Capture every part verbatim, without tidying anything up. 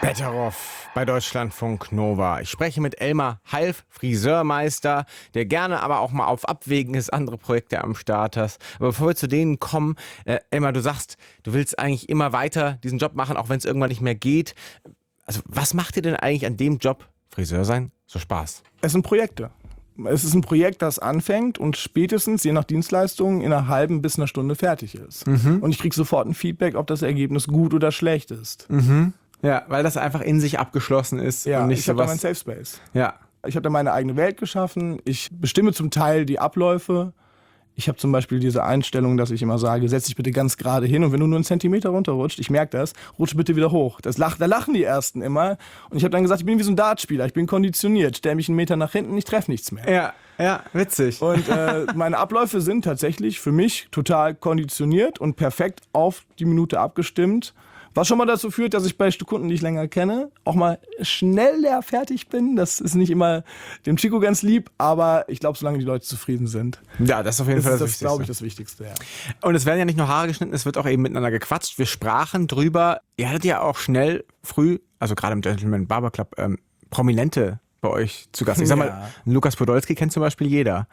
Betteroff bei Deutschlandfunk Nova. Ich spreche mit Elmar Half, Friseurmeister, der gerne aber auch mal auf Abwägen ist, andere Projekte am Start hast. Aber bevor wir zu denen kommen, äh, Elmar, du sagst, du willst eigentlich immer weiter diesen Job machen, auch wenn es irgendwann nicht mehr geht. Also was macht dir denn eigentlich an dem Job, Friseur sein, so Spaß? Es sind Projekte. Es ist ein Projekt, das anfängt und spätestens, je nach Dienstleistung, in einer halben bis einer Stunde fertig ist. Mhm. Und ich kriege sofort ein Feedback, ob das Ergebnis gut oder schlecht ist. Mhm. Ja, weil das einfach in sich abgeschlossen ist. Ja, und nicht ich habe so da meinen Safe Space. Ja. Ich habe da meine eigene Welt geschaffen. Ich bestimme zum Teil die Abläufe. Ich habe zum Beispiel diese Einstellung, dass ich immer sage, setz dich bitte ganz gerade hin und wenn du nur einen Zentimeter runterrutscht, ich merke das, rutsch bitte wieder hoch. Das lach, da lachen die Ersten immer. Und ich habe dann gesagt, ich bin wie so ein Dartspieler, ich bin konditioniert. Stell mich einen Meter nach hinten, ich treffe nichts mehr. Ja, ja, witzig. Und äh, meine Abläufe sind tatsächlich für mich total konditioniert und perfekt auf die Minute abgestimmt. Was schon mal dazu führt, dass ich bei Kunden, die ich länger kenne, auch mal schneller fertig bin. Das ist nicht immer dem Chico ganz lieb, aber ich glaube, solange die Leute zufrieden sind. Ja, das ist auf jeden Fall das, das Wichtigste. Das glaube ich, das Wichtigste, ja. Und es werden ja nicht nur Haare geschnitten, es wird auch eben miteinander gequatscht. Wir sprachen drüber. Ihr hattet ja auch schnell, früh, also gerade im Gentleman Barber Club, ähm, Prominente bei euch zu Gast. Ich sag mal, Ja. Lukas Podolski kennt zum Beispiel jeder.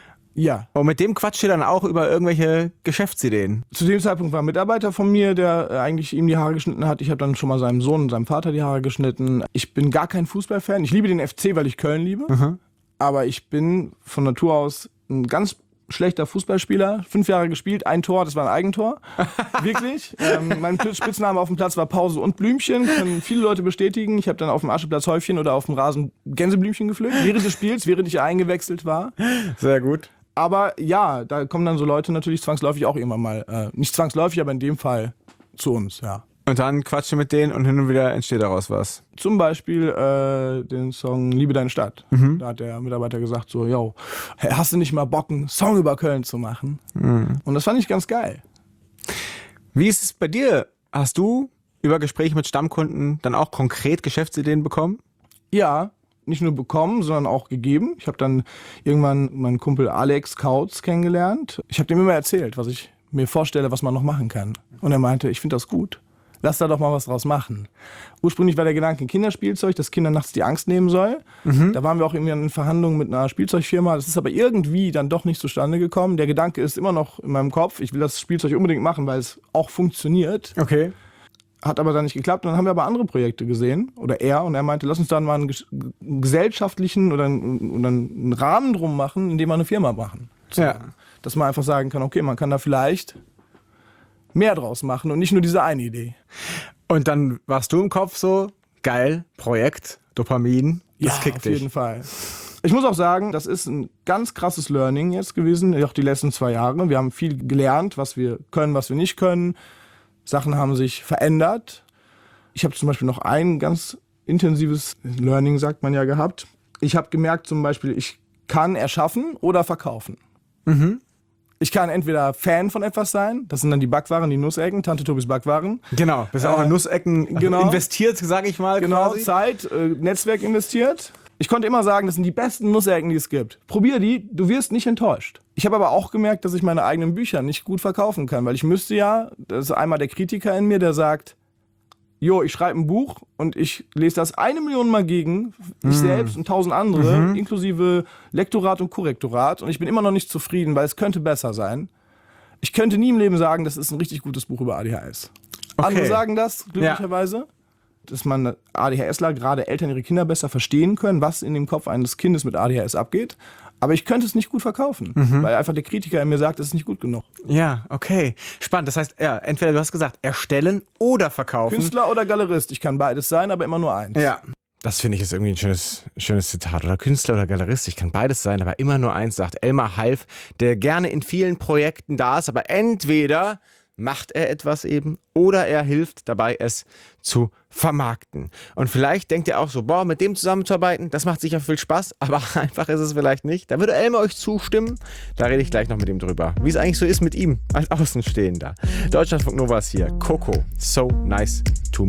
Ja. Und mit dem quatscht ihr dann auch über irgendwelche Geschäftsideen. Zu dem Zeitpunkt war ein Mitarbeiter von mir, der äh, eigentlich ihm die Haare geschnitten hat. Ich habe dann schon mal seinem Sohn und seinem Vater die Haare geschnitten. Ich bin gar kein Fußballfan. Ich liebe den F C, weil ich Köln liebe. Mhm. Aber ich bin von Natur aus ein ganz schlechter Fußballspieler. Fünf Jahre gespielt, ein Tor, das war ein Eigentor. Wirklich. Ähm, mein Spitzname auf dem Platz war Pause und Blümchen. Können viele Leute bestätigen. Ich habe dann auf dem Ascheplatz Häufchen oder auf dem Rasen Gänseblümchen gepflückt. Während des Spiels, während ich eingewechselt war. Sehr gut. Aber ja, da kommen dann so Leute natürlich zwangsläufig auch irgendwann mal, äh, nicht zwangsläufig, aber in dem Fall zu uns, ja. Und dann quatscht ihr mit denen und hin und wieder entsteht daraus was. Zum Beispiel äh, den Song Liebe deine Stadt. Mhm. Da hat der Mitarbeiter gesagt so, yo, hast du nicht mal Bock, einen Song über Köln zu machen? Mhm. Und das fand ich ganz geil. Wie ist es bei dir? Hast du über Gespräche mit Stammkunden dann auch konkret Geschäftsideen bekommen? Ja. Nicht nur bekommen, sondern auch gegeben. Ich habe dann irgendwann meinen Kumpel Alex Kautz kennengelernt. Ich habe dem immer erzählt, was ich mir vorstelle, was man noch machen kann. Und er meinte, ich finde das gut. Lass da doch mal was draus machen. Ursprünglich war der Gedanke ein Kinderspielzeug, das Kindern nachts die Angst nehmen soll. Mhm. Da waren wir auch irgendwie in Verhandlungen mit einer Spielzeugfirma. Das ist aber irgendwie dann doch nicht zustande gekommen. Der Gedanke ist immer noch in meinem Kopf. Ich will das Spielzeug unbedingt machen, weil es auch funktioniert. Okay. Hat aber dann nicht geklappt. Und dann haben wir aber andere Projekte gesehen. Oder er. Und er meinte, lass uns dann mal einen ges- gesellschaftlichen oder einen, oder einen Rahmen drum machen, in dem wir eine Firma machen. Ja. Dass man einfach sagen kann, okay, man kann da vielleicht mehr draus machen und nicht nur diese eine Idee. Und dann warst du im Kopf so, geil, Projekt, Dopamin, das ja, kickt auf dich. jeden Fall. Ich muss auch sagen, das ist ein ganz krasses Learning jetzt gewesen, auch die letzten zwei Jahre. Wir haben viel gelernt, was wir können, was wir nicht können. Sachen haben sich verändert. Ich habe zum Beispiel noch ein ganz intensives Learning, sagt man ja, gehabt. Ich habe gemerkt zum Beispiel, ich kann erschaffen oder verkaufen. Mhm. Ich kann entweder Fan von etwas sein, das sind dann die Backwaren, die Nussecken, Tante Tobis Backwaren. Genau, bist äh, auch in Nussecken genau, investiert, sag ich mal. Genau, quasi. Zeit, äh, Netzwerk investiert. Ich konnte immer sagen, das sind die besten Nussecken, die es gibt. Probier die, du wirst nicht enttäuscht. Ich habe aber auch gemerkt, dass ich meine eigenen Bücher nicht gut verkaufen kann, weil ich müsste ja, das ist einmal der Kritiker in mir, der sagt, jo, ich schreibe ein Buch und ich lese das eine Million Mal gegen, ich mm. selbst und tausend andere, mhm. inklusive Lektorat und Korrektorat und ich bin immer noch nicht zufrieden, weil es könnte besser sein. Ich könnte nie im Leben sagen, das ist ein richtig gutes Buch über A D H S. Okay. Andere sagen das, glücklicherweise. Ja. Dass man ADHSler, gerade Eltern, ihre Kinder besser verstehen können, was in dem Kopf eines Kindes mit A D H S abgeht. Aber ich könnte es nicht gut verkaufen, mhm. weil einfach der Kritiker in mir sagt, es ist nicht gut genug. Ja, okay. Spannend. Das heißt, ja, entweder du hast gesagt, erstellen oder verkaufen. Künstler oder Galerist. Ich kann beides sein, aber immer nur eins. Ja. Das finde ich ist irgendwie ein schönes, schönes Zitat. Oder Künstler oder Galerist, ich kann beides sein, aber immer nur eins, sagt Elmar Half, der gerne in vielen Projekten da ist, aber entweder macht er etwas eben oder er hilft dabei, es zu vermarkten. Und vielleicht denkt ihr auch so, boah, mit dem zusammenzuarbeiten, das macht sicher viel Spaß, aber einfach ist es vielleicht nicht. Da würde Elmar euch zustimmen. Da rede ich gleich noch mit ihm drüber. Wie es eigentlich so ist mit ihm als Außenstehender. Deutschlandfunk Nova ist hier. Coco, so nice to